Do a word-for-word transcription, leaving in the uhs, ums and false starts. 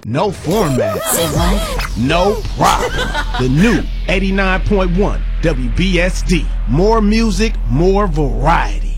no format, no problem. The new eighty-nine point one W B S D. More music, more variety.